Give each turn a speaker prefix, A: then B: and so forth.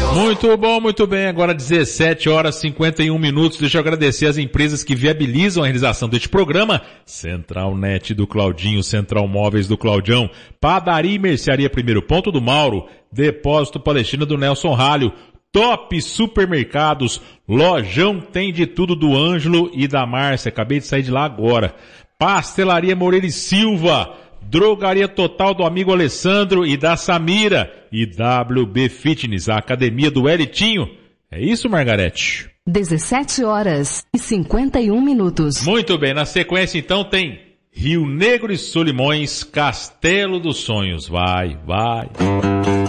A: Muito bem. Agora 17 horas e 51 minutos. Deixa eu agradecer as empresas que viabilizam a realização deste programa. Central Net do Claudinho, Central Móveis do Claudião, Padaria e Mercearia Primeiro Ponto do Mauro, Depósito Palestina do Nelson Ralho, Top Supermercados, Lojão Tem de Tudo do Ângelo e da Márcia. Acabei de sair de lá agora. Pastelaria Moreira e Silva, Drogaria Total do amigo Alessandro e da Samira e WB Fitness, a academia do Elitinho. É isso, Margarete?
B: 17 horas e 51 minutos.
A: Muito bem, na sequência então tem Rio Negro e Solimões, Castelo dos Sonhos. Vai.